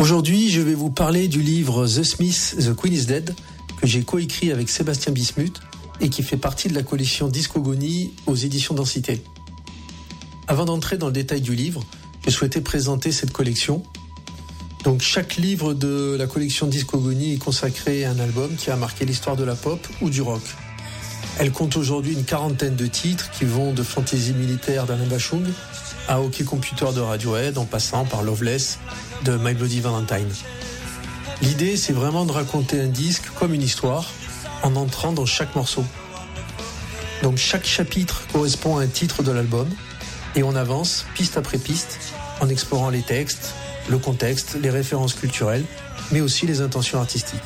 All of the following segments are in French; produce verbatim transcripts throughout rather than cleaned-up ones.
Aujourd'hui, je vais vous parler du livre The Smiths, The Queen is Dead, que j'ai coécrit avec Sébastien Bismuth et qui fait partie de la collection Discogonie aux éditions Densité. Avant d'entrer dans le détail du livre, je souhaitais présenter cette collection. Donc, chaque livre de la collection Discogonie est consacré à un album qui a marqué l'histoire de la pop ou du rock. Elle compte aujourd'hui une quarantaine de titres qui vont de Fantasy militaire d'Alain Bashung à Hockey Computer de Radiohead en passant par Loveless de My Bloody Valentine. L'idée, c'est vraiment de raconter un disque comme une histoire en entrant dans chaque morceau. Donc chaque chapitre correspond à un titre de l'album et on avance piste après piste en explorant les textes, le contexte, les références culturelles, mais aussi les intentions artistiques.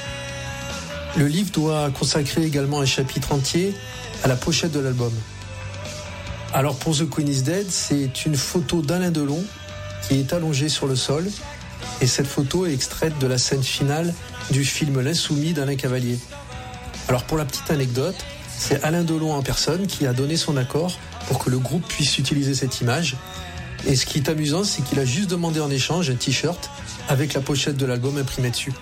Le livre doit consacrer également un chapitre entier à la pochette de l'album. Alors pour The Queen is Dead, c'est une photo d'Alain Delon qui est allongé sur le sol et cette photo est extraite de la scène finale du film L'Insoumis d'Alain Cavalier. Alors pour la petite anecdote, c'est Alain Delon en personne qui a donné son accord pour que le groupe puisse utiliser cette image. Et ce qui est amusant, c'est qu'il a juste demandé en échange un t-shirt avec la pochette de l'album imprimée dessus.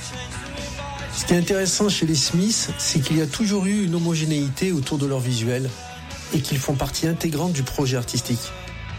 Ce qui est intéressant chez les Smiths, c'est qu'il y a toujours eu une homogénéité autour de leur visuel et qu'ils font partie intégrante du projet artistique.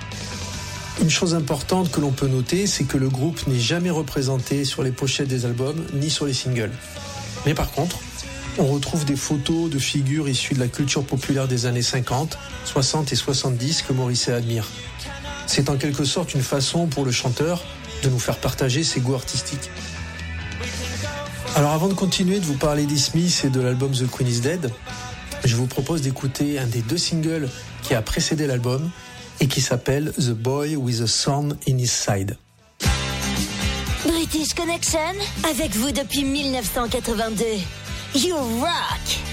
Une chose importante que l'on peut noter, c'est que le groupe n'est jamais représenté sur les pochettes des albums ni sur les singles. Mais par contre, on retrouve des photos de figures issues de la culture populaire des années cinquante, soixante et soixante-dix que Morrissey admire. C'est en quelque sorte une façon pour le chanteur de nous faire partager ses goûts artistiques. Alors avant de continuer de vous parler des Smiths et de l'album The Queen is Dead, je vous propose d'écouter un des deux singles qui a précédé l'album et qui s'appelle The Boy with a Thorn in His Side. British Connection, avec vous depuis mille neuf cent quatre-vingt-deux. You rock!